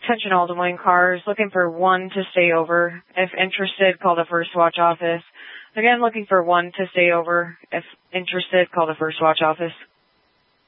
Attention all Des Moines cars, looking for one to stay over. If interested, call the First Watch office. Again, looking for one to stay over. If interested, call the First Watch office.